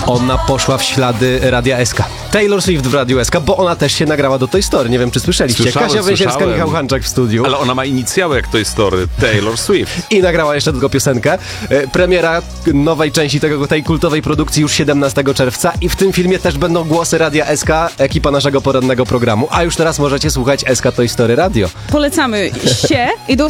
Ona poszła w ślady Radia SK. Taylor Swift w Radiu SK, bo ona też się nagrała do Toy Story. Nie wiem, czy słyszeliście. Kasia Węsierska, Michał Hanczak w studiu. Ale ona ma inicjały jak Toy Story, Taylor Swift. I nagrała jeszcze tylko piosenkę. Premiera nowej części tej kultowej produkcji już 17 czerwca i w tym filmie też będą głosy Radia SK, ekipa naszego porannego programu. A już teraz możecie słuchać SK Toy Story Radio. Polecamy się i do